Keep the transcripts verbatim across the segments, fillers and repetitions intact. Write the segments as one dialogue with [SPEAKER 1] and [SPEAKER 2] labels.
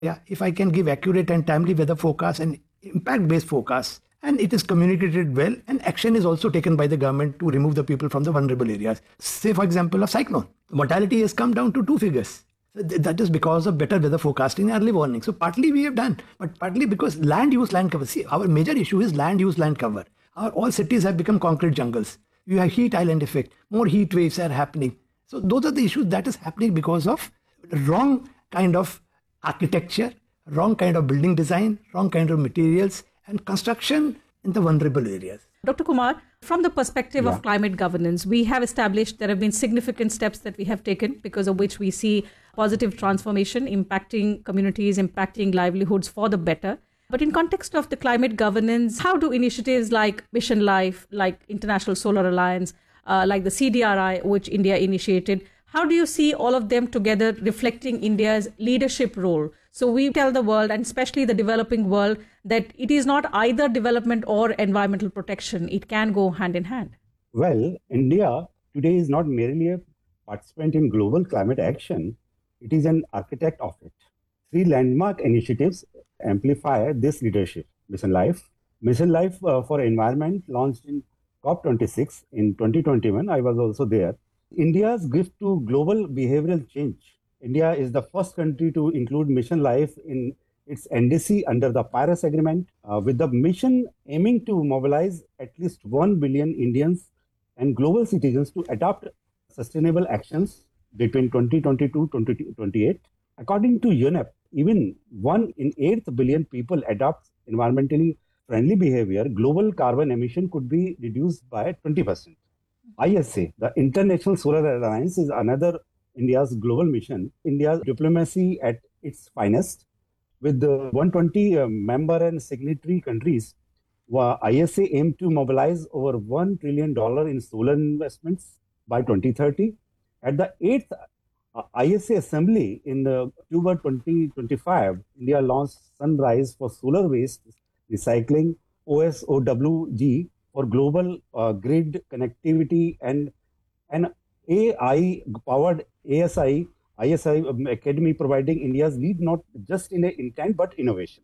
[SPEAKER 1] Yeah, if I can give accurate and timely weather forecasts and impact-based forecasts, and it is communicated well, and action is also taken by the government to remove the people from the vulnerable areas. Say, for example, of cyclone, mortality has come down to two figures. So th- that is because of better weather forecasting and early warning. So partly we have done, but partly because land use, land cover. See, our major issue is land use, land cover. Our all cities have become concrete jungles. You have heat island effect. More heat waves are happening. So those are the issues that is happening because of wrong kind of architecture, wrong kind of building design, wrong kind of materials, and construction in the vulnerable areas.
[SPEAKER 2] Doctor Kumar, from the perspective yeah. of climate governance, we have established there have been significant steps that we have taken because of which we see positive transformation impacting communities, impacting livelihoods for the better. But in context of the climate governance, how do initiatives like Mission Life, like International Solar Alliance, uh, like the C D R I, which India initiated, how do you see all of them together reflecting India's leadership role? So we tell the world, and especially the developing world, that it is not either development or environmental protection. It can go hand in hand.
[SPEAKER 3] Well, India today is not merely a participant in global climate action. It is an architect of it. Three landmark initiatives amplify this leadership. Mission Life. Mission Life uh, for Environment launched in COP twenty-six in twenty twenty-one. I was also there. India's gift to global behavioral change. India is the first country to include Mission Life in its N D C under the Paris Agreement, uh, with the mission aiming to mobilize at least one billion Indians and global citizens to adopt sustainable actions between twenty twenty-two to twenty twenty-eight. According to U N E P, even one in eight billion people adopt environmentally friendly behavior, global carbon emission could be reduced by twenty percent. I S A, the International Solar Alliance, is another India's global mission. India's diplomacy at its finest. With the one hundred twenty uh, member and signatory countries, uh, I S A aimed to mobilize over one trillion dollars in solar investments by twenty thirty. At the eighth uh, I S A Assembly in uh, October twenty twenty-five, India launched Sunrise for Solar Waste Recycling, O S O W G, for global uh, grid connectivity, and an A I-powered A S I, I S I Academy providing India's lead not just in a intent but innovation.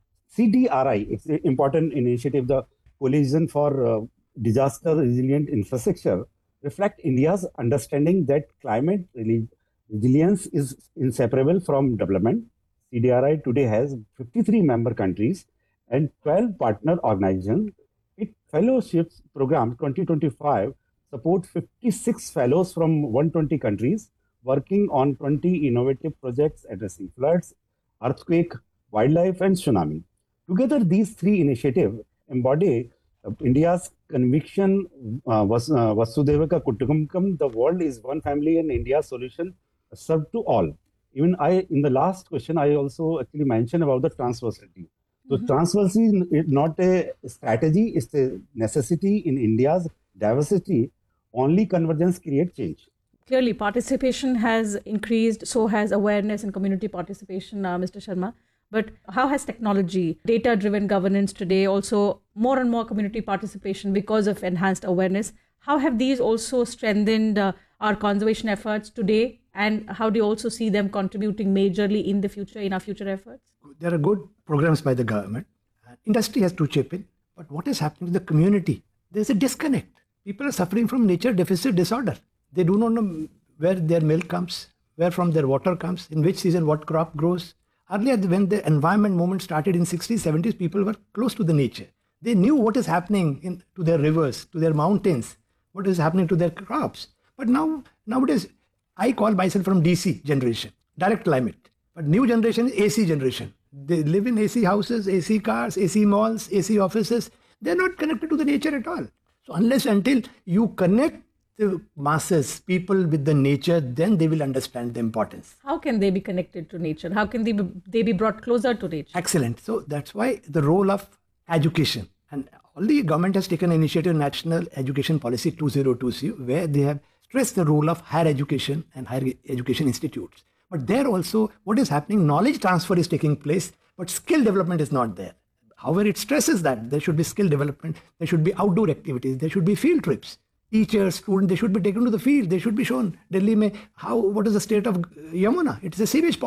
[SPEAKER 3] C D R I, it's an important initiative, the Coalition for uh, Disaster Resilient Infrastructure, reflect India's understanding that climate resilience is inseparable from development. C D R I today has fifty-three member countries and twelve partner organizations. Its fellowships program twenty twenty-five support fifty-six fellows from one hundred twenty countries working on twenty innovative projects addressing floods, earthquake, wildlife, and tsunami. Together, these three initiatives embody uh, India's conviction, uh, was, uh, Vasudevaka Kutumbakam, the world is one family and India's solution served to all. Even I, in the last question, I also actually mentioned about the transversality. So mm-hmm. transversality is not a strategy, it's a necessity in India's diversity. Only convergence creates change.
[SPEAKER 2] Clearly, participation has increased, so has awareness and community participation, uh, Mister Sharma. But how has technology, data-driven governance today, also more and more community participation because of enhanced awareness, how have these also strengthened uh, our conservation efforts today? And how do you also see them contributing majorly in the future, in our future efforts?
[SPEAKER 1] There are good programs by the government. Industry has to chip in. But what is happening to the community? There's a disconnect. People are suffering from nature deficit disorder. They do not know where their milk comes, where from their water comes, in which season what crop grows. Earlier, when the environment movement started in sixties, seventies, people were close to the nature. They knew what is happening in, to their rivers, to their mountains, what is happening to their crops. But now, nowadays, I call myself from D C generation, direct climate. But new generation is A C generation. They live in A C houses, A C cars, A C malls, A C offices. They're not connected to the nature at all. So unless until you connect the masses, people with the nature, then they will understand the importance.
[SPEAKER 2] How can they be connected to nature? How can they be, they be brought closer to nature?
[SPEAKER 1] Excellent. So that's why the role of education. And already government has taken initiative, National Education Policy twenty twenty, where they have stressed the role of higher education and higher education institutes. But there also, what is happening, knowledge transfer is taking place, but skill development is not there. However, it stresses that there should be skill development, there should be outdoor activities, there should be field trips. Teachers, students, they should be taken to the field. They should be shown. Delhi, mein, how, what is the state of Yamuna? It's a sewage pond.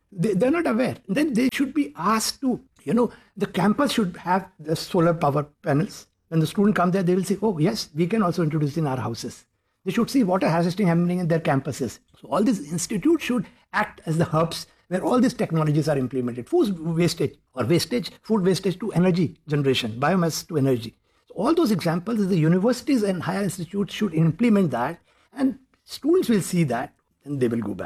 [SPEAKER 1] They, they're not aware. Then they should be asked to, you know, the campus should have the solar power panels. When the student comes there, they will say, oh, yes, we can also introduce in our houses. They should see water harvesting happening in their campuses. So all these institutes should act as the hubs where all these technologies are implemented. Food wastage or wastage, food wastage to energy generation, biomass to energy. So all those examples, the universities and higher institutes should implement that, and students will see that and they will go back.